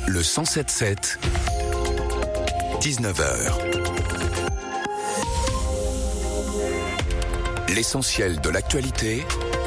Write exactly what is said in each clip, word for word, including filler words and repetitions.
Le cent sept sept, dix-neuf heures. L'essentiel de l'actualité,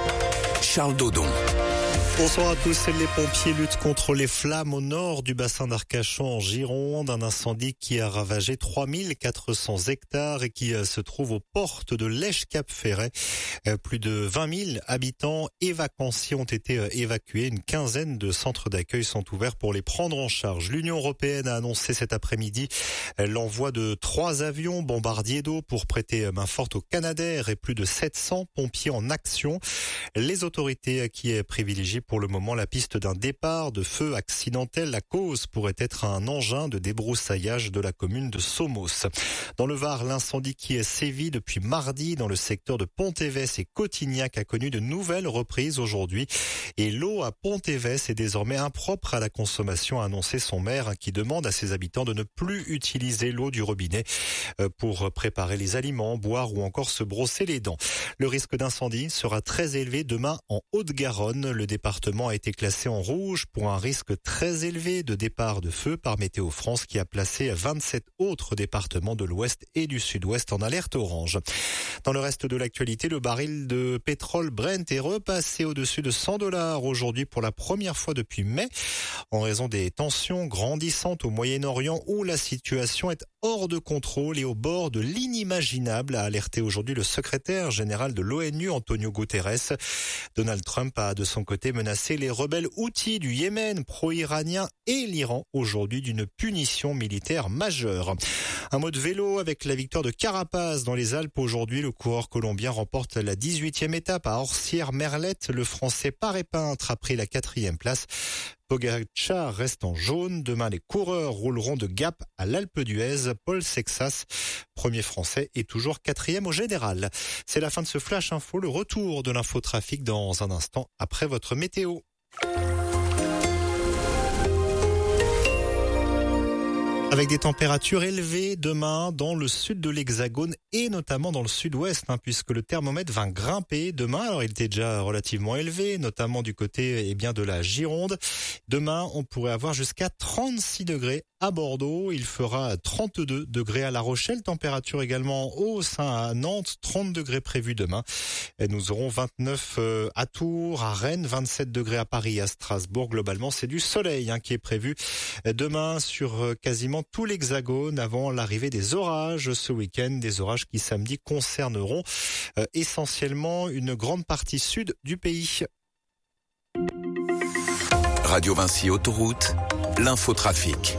Charles Dodon. Bonsoir à tous. Les pompiers luttent contre les flammes au nord du bassin d'Arcachon en Gironde. Un incendie qui a ravagé trois mille quatre cents hectares et qui se trouve aux portes de Lèche-Cap-Ferret. Plus de vingt mille habitants et vacanciers ont été évacués. Une quinzaine de centres d'accueil sont ouverts pour les prendre en charge. L'Union européenne a annoncé cet après-midi l'envoi de trois avions bombardiers d'eau pour prêter main forte au Canadair et plus de sept cents pompiers en action. Les autorités qui privilégient pour le moment la piste d'un départ de feu accidentel. La cause pourrait être un engin de débroussaillage de la commune de Somos. Dans le Var, l'incendie qui est sévi depuis mardi dans le secteur de Pont-Évès et Cotignac a connu de nouvelles reprises aujourd'hui. Et l'eau à Pont-Évès est désormais impropre à la consommation, a annoncé son maire, qui demande à ses habitants de ne plus utiliser l'eau du robinet pour préparer les aliments, boire ou encore se brosser les dents. Le risque d'incendie sera très élevé demain en Haute-Garonne. Le département a été classé en rouge pour un risque très élevé de départ de feu par Météo France, qui a placé vingt-sept autres départements de l'Ouest et du Sud-Ouest en alerte orange. Dans le reste de l'actualité, le baril de pétrole Brent est repassé au-dessus de cent dollars aujourd'hui pour la première fois depuis mai, en raison des tensions grandissantes au Moyen-Orient où la situation est hors de contrôle et au bord de l'inimaginable, a alerté aujourd'hui le secrétaire général de l'ONU, Antonio Guterres. Donald Trump a de son côté menacé les rebelles houthis du Yémen, pro-iranien, et l'Iran aujourd'hui d'une punition militaire majeure. Un mot de vélo avec la victoire de Carapaz dans les Alpes aujourd'hui. Le coureur colombien remporte la dix-huitième étape à Orsières-Merlette. Le Français Paré Peintre a pris la quatrième place. Pogacar reste en jaune. Demain, les coureurs rouleront de Gap à l'Alpe d'Huez. Paul Sexas, premier français, est toujours quatrième au général. C'est la fin de ce Flash Info. Le retour de l'infotrafic dans un instant après votre météo. Avec des températures élevées demain dans le sud de l'Hexagone et notamment dans le sud-ouest, hein, puisque le thermomètre va grimper demain. Alors il était déjà relativement élevé, notamment du côté eh bien de la Gironde. Demain, on pourrait avoir jusqu'à trente-six degrés à Bordeaux. Il fera trente-deux degrés à La Rochelle. Température également en hausse hein, à Nantes, trente degrés prévus demain. Et nous aurons vingt-neuf euh, à Tours, à Rennes, vingt-sept degrés à Paris, à Strasbourg. Globalement, c'est du soleil hein, qui est prévu demain sur euh, quasiment tout l'Hexagone avant l'arrivée des orages ce week-end. Des orages qui samedi concerneront euh, essentiellement une grande partie sud du pays. Radio Vinci Autoroute, l'infotrafic.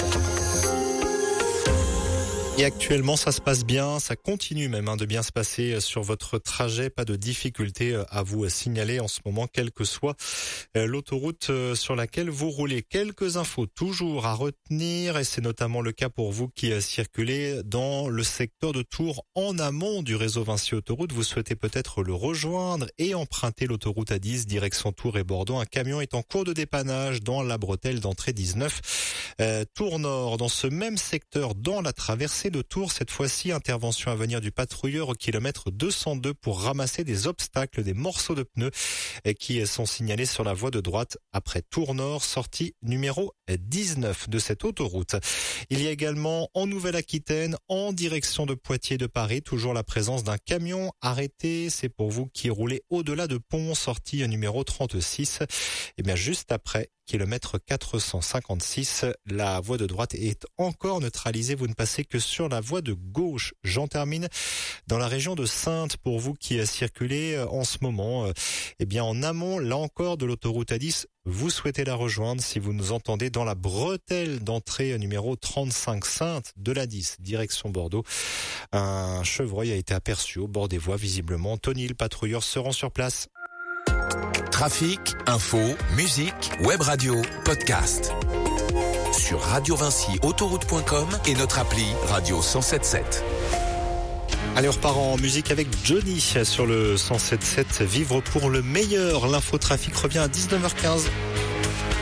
Et actuellement, ça se passe bien, ça continue même hein, de bien se passer sur votre trajet. Pas de difficulté à vous signaler en ce moment, quelle que soit l'autoroute sur laquelle vous roulez. Quelques infos toujours à retenir, et c'est notamment le cas pour vous qui circulez dans le secteur de Tours en amont du réseau Vinci Autoroute. Vous souhaitez peut-être le rejoindre et emprunter l'autoroute A dix, direction Tours et Bordeaux. Un camion est en cours de dépannage dans la bretelle d'entrée dix-neuf, euh, Tours Nord. Dans ce même secteur, dans la traversée de Tours, cette fois-ci, intervention à venir du patrouilleur au kilomètre deux cent deux pour ramasser des obstacles, des morceaux de pneus qui sont signalés sur la voie de droite après Tours Nord, sortie numéro dix-neuf de cette autoroute. Il y a également en Nouvelle-Aquitaine, en direction de Poitiers de Paris, toujours la présence d'un camion arrêté. C'est pour vous qui roulez au-delà de Pont, sortie numéro trente-six. Et bien juste après kilomètre quatre cent cinquante-six, la voie de droite est encore neutralisée. Vous ne passez que sur la voie de gauche. J'en termine dans la région de Saintes pour vous qui circulez en ce moment. Eh bien, en amont, là encore, de l'autoroute A dix, vous souhaitez la rejoindre si vous nous entendez dans la bretelle d'entrée numéro trente-cinq Saintes de l'A dix, direction Bordeaux. Un chevreuil a été aperçu au bord des voies, visiblement. Tony, le patrouilleur, se rend sur place. Trafic, info, musique, web radio, podcast. Sur radio vinci autoroute point com et notre appli Radio cent sept sept. Allez, on repart en musique avec Johnny sur le cent sept sept. Vivre pour le meilleur. L'infotrafic revient à dix-neuf heures quinze.